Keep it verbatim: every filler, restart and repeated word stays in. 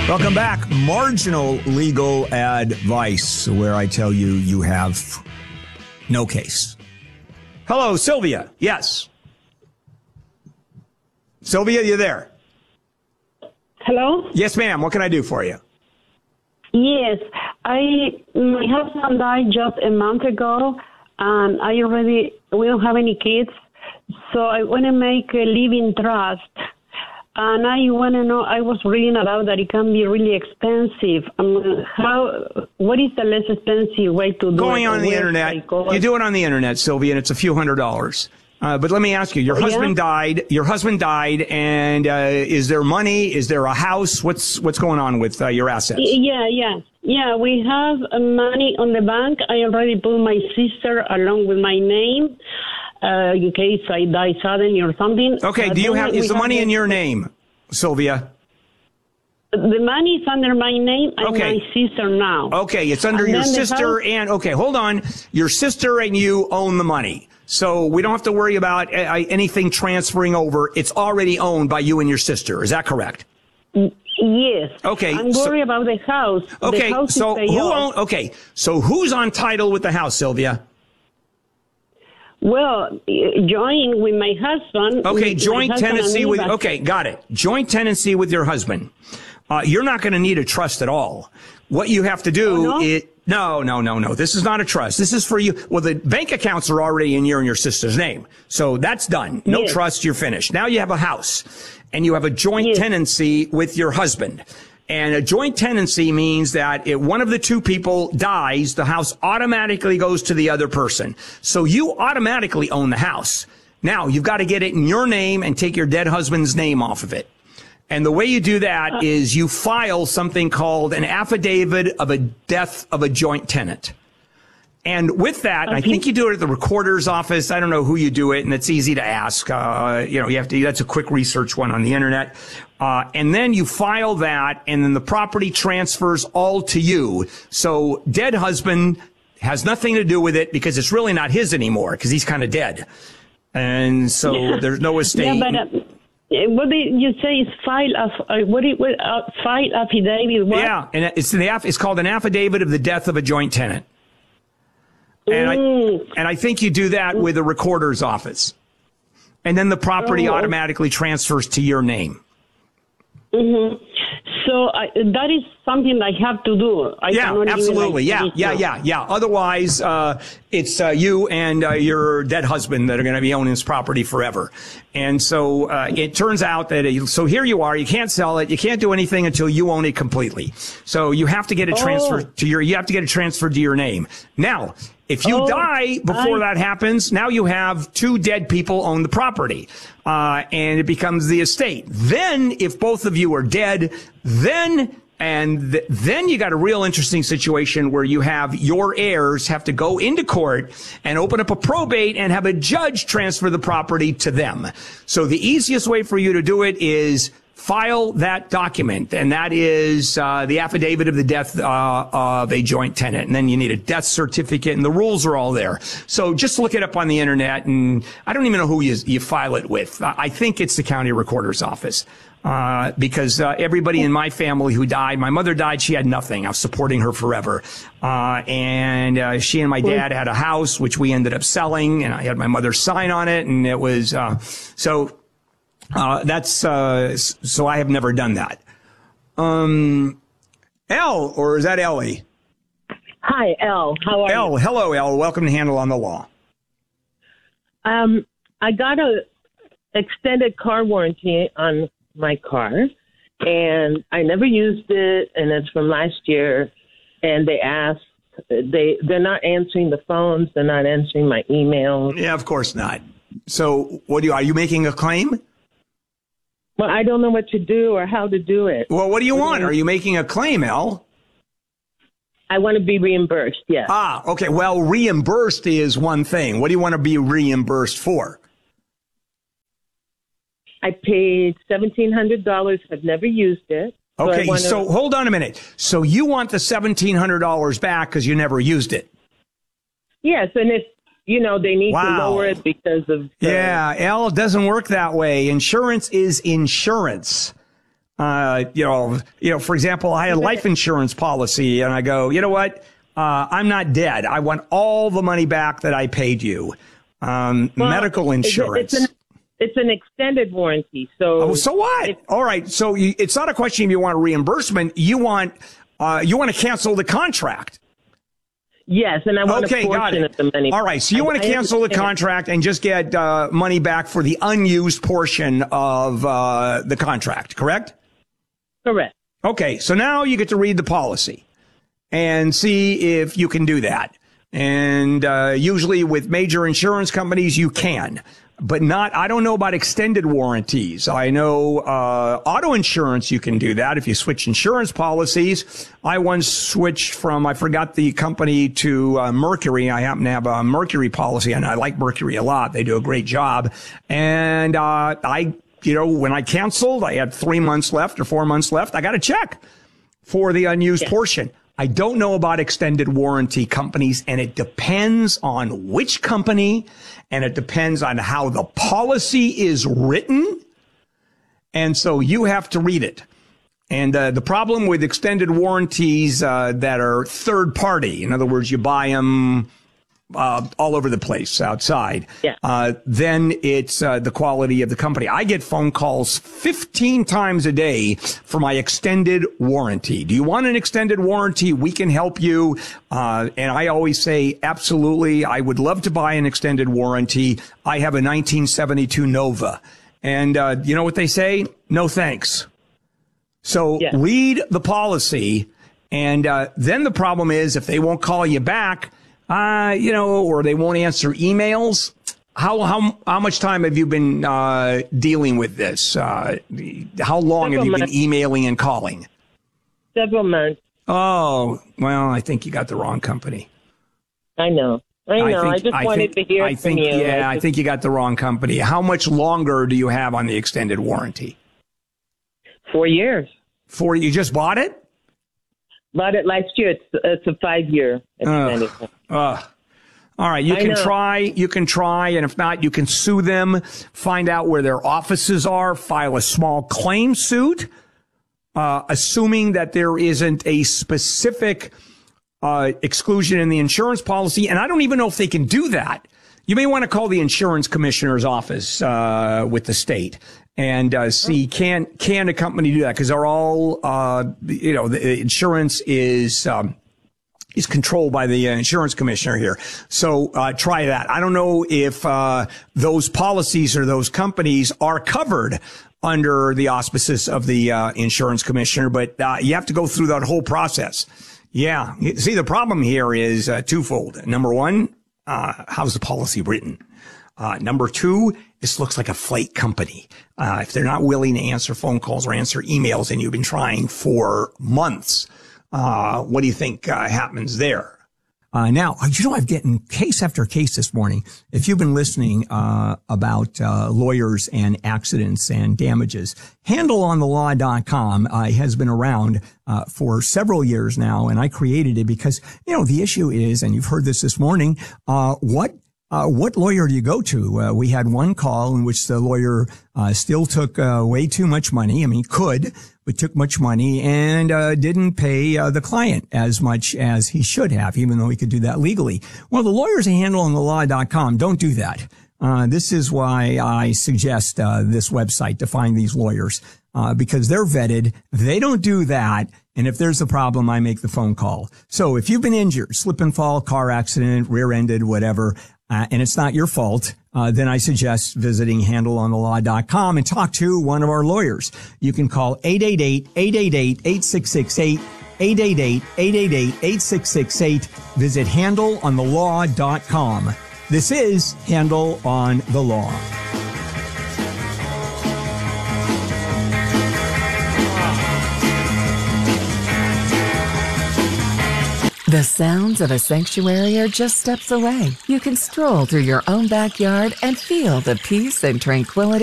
Welcome back. Marginal legal advice, where I tell you you have no case. Hello, Sylvia. Yes. Sylvia, you there? Hello? Yes, ma'am. What can I do for you? Yes. I my husband died just a month ago, and I already, we don't have any kids, so I want to make a living trust. And I want to know, I was reading about that it can be really expensive. Um, how, what is the less expensive way to do it? Going on the internet. You do it on the internet, Sylvia, and it's a few hundred dollars. Uh, but let me ask you, your husband yeah? died, your husband died, and uh, is there money? Is there a house? What's what's going on with uh, your assets? Yeah, yeah. Yeah, we have uh, money on the bank. I already put my sister along with my name. Uh, in case I die suddenly or something. Okay, do you have, is the money in your name, Sylvia? The money is under my name and okay. my sister now. Okay, it's under and your sister house, and, okay, hold on. Your sister and you own the money. So we don't have to worry about uh, anything transferring over. It's already owned by you and your sister. Is that correct? Yes. Okay. I'm so, worried about the house. Okay, the house so who own, own, okay, so who's on title with the house, Sylvia? Well, joining with my husband. Okay, with joint husband tenancy with, but... okay, got it. Joint tenancy with your husband. Uh, you're not going to need a trust at all. What you have to do oh, no? is, no, no, no, no. This is not a trust. This is for you. Well, the bank accounts are already in your and your sister's name. So that's done. No yes. trust, you're finished. Now you have a house and you have a joint yes. tenancy with your husband. And a joint tenancy means that if one of the two people dies, the house automatically goes to the other person. So you automatically own the house. Now, you've got to get it in your name and take your dead husband's name off of it. And the way you do that uh, is you file something called an affidavit of a death of a joint tenant. And with that, okay. I think you do it at the recorder's office. I don't know who you do it, and it's easy to ask. Uh, you know, you have to, that's a quick research one on the internet. Uh, and then you file that, and then the property transfers all to you. So dead husband has nothing to do with it because it's really not his anymore because he's kind of dead. And so yeah. there's no estate. Yeah, but, uh, what did you say is file of, uh, what is, what, uh, file affidavit? What? Yeah, and it's, the, it's called an affidavit of the death of a joint tenant. And I, and I think you do that with a recorder's office. And then the property oh. automatically transfers to your name. Mm-hmm. So I, that is something I have to do. I yeah, absolutely. Like yeah, yeah, yeah, yeah. Otherwise, uh, it's uh, you and uh, your dead husband that are going to be owning this property forever. And so uh, it turns out that, it, so here you are, you can't sell it, you can't do anything until you own it completely. So you have to get it oh. transferred to your, you have to get it transferred to your name. Now, if you oh, die before I... that happens, now you have two dead people own the property, uh, and it becomes the estate. Then, if both of you are dead, then, and th- then you got a real interesting situation where you have your heirs have to go into court and open up a probate and have a judge transfer the property to them. So the easiest way for you to do it is file that document, and that is uh, the affidavit of the death uh, of a joint tenant. And then you need a death certificate, and the rules are all there. So just look it up on the internet, and I don't even know who you, you file it with. I think it's the county recorder's office. Uh, because uh, everybody in my family who died, my mother died, she had nothing. I was supporting her forever. Uh, and uh, she and my dad had a house, which we ended up selling, and I had my mother's sign on it, and it was, uh, so... Uh, that's, uh, so I have never done that. Um, Elle, or is that Ellie? Hi, Elle. How are Elle, you? hello, Elle. Welcome to Handle on the Law. Um, I got a extended car warranty on my car, and I never used it, and it's from last year, and they asked, they, they're not answering the phones, they're not answering my emails. Yeah, of course not. So what do you, are you making a claim? Well, I don't know what to do or how to do it. Well, what do you what want? Do I... Are you making a claim, Elle? I want to be reimbursed, yes. Ah, okay. Well, reimbursed is one thing. What do you want to be reimbursed for? I paid seventeen hundred dollars. I've never used it. So Okay, wanna... so hold on a minute. So you want the seventeen hundred dollars back because you never used it? Yes, and if you know, they need wow. to lower it because of... The... Yeah, Elle, it doesn't work that way. Insurance is insurance. Uh, you know, you know, for example, I had a life insurance policy and I go, you know what? Uh, I'm not dead. I want all the money back that I paid you. Um, well, medical insurance. It's an, it's an extended warranty. So, oh, so what? All right. So you, it's not a question if you want a reimbursement. You want, uh, you want to cancel the contract. Yes, and I want okay, a portion of the money. All right, so you I, want to cancel the contract and just get uh, money back for the unused portion of uh, the contract, correct? Correct. Okay, so now you get to read the policy and see if you can do that. And uh, usually with major insurance companies, you can. But not, I don't know about extended warranties. I know uh auto insurance, you can do that if you switch insurance policies. I once switched from, I forgot the company, to uh, Mercury. I happen to have a Mercury policy, and I like Mercury a lot. They do a great job. And uh I, you know, when I canceled, I had three months left or four months left. I got a check for the unused yeah. portion. I don't know about extended warranty companies, and it depends on which company, and it depends on how the policy is written. And so you have to read it. And uh, the problem with extended warranties uh, that are third party, in other words, you buy them uh, all over the place outside, yeah. uh, then it's uh, the quality of the company. I get phone calls fifteen times a day for my extended warranty. Do you want an extended warranty? We can help you. Uh, and I always say, absolutely. I would love to buy an extended warranty. I have a nineteen seventy-two Nova. And uh, you know what they say? No, thanks. So yeah. read the policy. And uh, then the problem is if they won't call you back, Uh, you know, or they won't answer emails. How how how much time have you been uh, dealing with this? Uh, how long Several have you months. been emailing and calling? Several months. Oh, well, I think you got the wrong company. I know. I know. I, think, I just I wanted think, to hear I think, from you. Yeah, I, I just, think you got the wrong company. How much longer do you have on the extended warranty? Four years. Four? You just bought it? Bought it last year. It's it's a five year extended. Uh, uh, all right, you I can know. try, you can try, and if not, you can sue them, find out where their offices are, file a small claim suit, uh, assuming that there isn't a specific uh, exclusion in the insurance policy. And I don't even know if they can do that. You may want to call the insurance commissioner's office uh, with the state and uh, see, can can a company do that? Because they're all, uh, you know, the insurance is um, is controlled by the insurance commissioner here. So uh, try that. I don't know if uh, those policies or those companies are covered under the auspices of the uh, insurance commissioner, but uh, you have to go through that whole process. Yeah. See, the problem here is uh, twofold. Number one, uh, how's the policy written? Uh, number two, this looks like a flight company. Uh, if they're not willing to answer phone calls or answer emails and you've been trying for months, uh, what do you think uh, happens there? Uh, now, you know, I've gotten case after case this morning. If you've been listening uh, about uh, lawyers and accidents and damages, handle on the law dot com uh, has been around uh, for several years now, and I created it because, you know, the issue is, and you've heard this this morning, uh, what Uh, what lawyer do you go to? Uh, we had one call in which the lawyer uh, still took uh, way too much money. I mean, could, but took much money and uh, didn't pay uh, the client as much as he should have, even though he could do that legally. Well, the lawyers at handle on the law dot com don't do that. Uh, this is why I suggest uh, this website to find these lawyers, uh, because they're vetted. They don't do that. And if there's a problem, I make the phone call. So if you've been injured, slip and fall, car accident, rear-ended, whatever, uh, and it's not your fault, uh, then I suggest visiting handle on the law dot com and talk to one of our lawyers. You can call eight eight eight, eight eight eight, eight six six eight, eight eight eight, eight eight eight, eight six six eight. Visit handle on the law dot com. This is Handle on the Law. The sounds of a sanctuary are just steps away. You can stroll through your own backyard and feel the peace and tranquility